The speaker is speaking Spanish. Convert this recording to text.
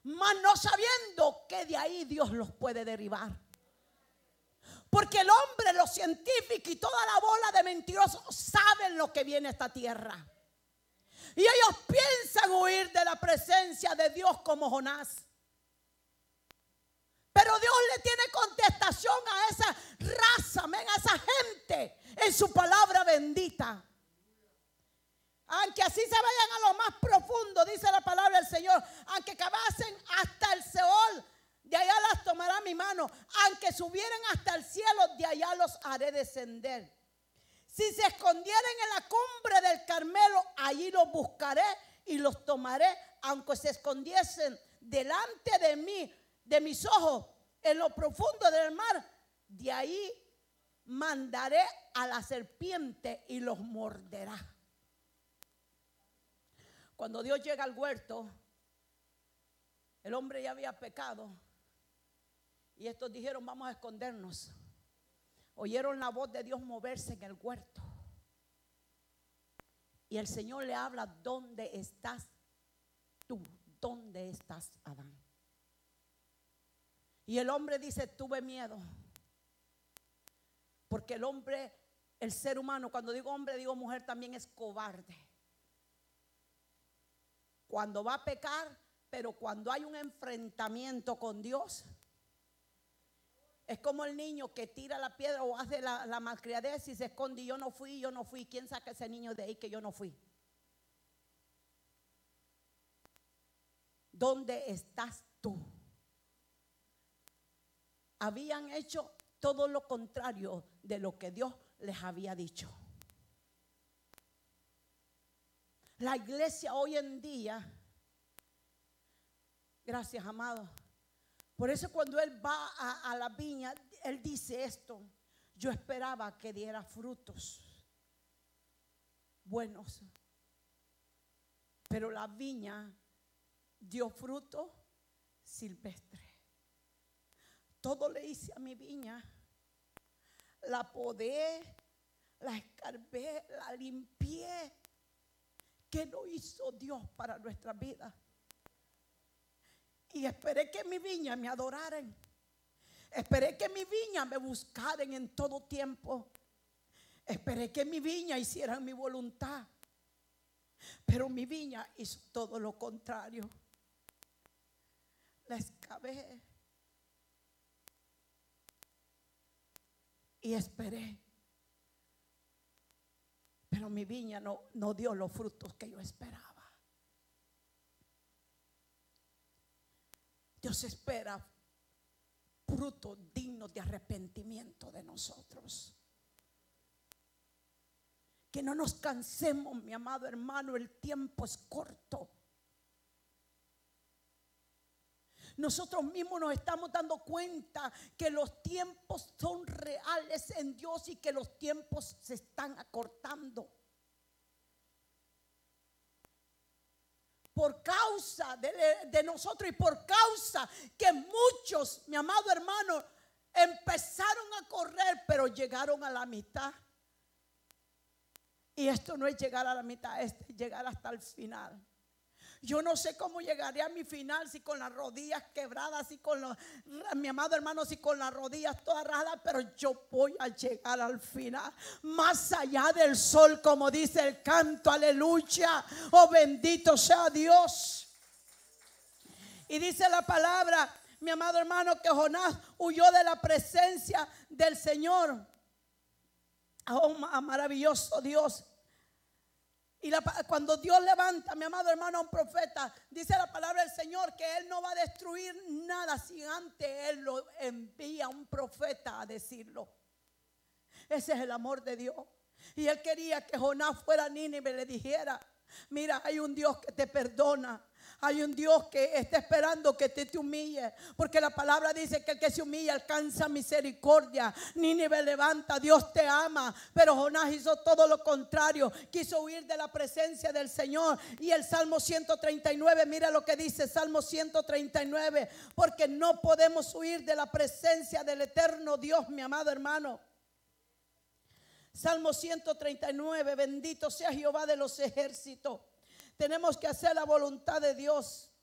mas no sabiendo que de ahí Dios los puede derribar. Porque el hombre, los científicos y toda la bola de mentirosos saben lo que viene a esta tierra. Y ellos piensan huir de la presencia de Dios como Jonás. Pero Dios le tiene contestación a esa raza, amén, a esa gente en su palabra bendita. Aunque así se vayan a lo más profundo, dice la palabra del Señor, aunque cavasen hasta el Seol, de allá las tomará mi mano. Aunque subieran hasta el cielo, de allá los haré descender. Si se escondieren en la cumbre del Carmelo, allí los buscaré y los tomaré. Aunque se escondiesen delante de mí, de mis ojos, en lo profundo del mar, de ahí mandaré a la serpiente y los morderá. Cuando Dios llega al huerto, el hombre ya había pecado. Y estos dijeron, vamos a escondernos. Oyeron la voz de Dios moverse en el huerto. Y el Señor le habla, ¿dónde estás tú? ¿Dónde estás, Adán? Y el hombre dice, tuve miedo. Porque el hombre, el ser humano, cuando digo hombre, digo mujer, también es cobarde. Cuando va a pecar, pero cuando hay un enfrentamiento con Dios, es como el niño que tira la piedra o hace la malcriadez y se esconde. Yo no fui. ¿Quién saca ese niño de ahí que yo no fui? ¿Dónde estás tú? Habían hecho todo lo contrario de lo que Dios les había dicho. La iglesia hoy en día, gracias, amado. Por eso cuando él va a la viña, él dice esto: yo esperaba que diera frutos buenos, pero la viña dio fruto silvestre. Todo le hice a mi viña. La podé, la escarbé, la limpié. ¿Qué no hizo Dios para nuestra vida? Y esperé que mi viña me adoraran. Esperé que mi viña me buscaran en todo tiempo. Esperé que mi viña hicieran mi voluntad. Pero mi viña hizo todo lo contrario. La excavé y esperé. Pero mi viña no dio los frutos que yo esperaba. Dios espera frutos dignos de arrepentimiento de nosotros. Que no nos cansemos, mi amado hermano, el tiempo es corto. Nosotros mismos nos estamos dando cuenta que los tiempos son reales en Dios y que los tiempos se están acortando. Por causa de nosotros y por causa que muchos, mi amado hermano, empezaron a correr, pero llegaron a la mitad. Y esto no es llegar a la mitad, es llegar hasta el final. Yo no sé cómo llegaré a mi final, si con las rodillas quebradas, si con mi amado hermano, si con las rodillas todas rajadas, pero yo voy a llegar al final, más allá del sol, como dice el canto, aleluya, oh bendito sea Dios. Y dice la palabra, mi amado hermano, que Jonás huyó de la presencia del Señor. Oh, maravilloso Dios. Y cuando Dios levanta, mi amado hermano, a un profeta, dice la palabra del Señor que Él no va a destruir nada si antes Él lo envía a un profeta a decirlo. Ese es el amor de Dios. Y Él quería que Jonás fuera a Nínive y le dijera: mira, hay un Dios que te perdona. Hay un Dios que está esperando que te humille, porque la palabra dice que el que se humilla alcanza misericordia. Nínive levanta, Dios te ama. Pero Jonás hizo todo lo contrario, quiso huir de la presencia del Señor. Y el Salmo 139, mira lo que dice Salmo 139: porque no podemos huir de la presencia del eterno Dios, mi amado hermano. Salmo 139, bendito sea Jehová de los ejércitos. Tenemos que hacer la voluntad de Dios.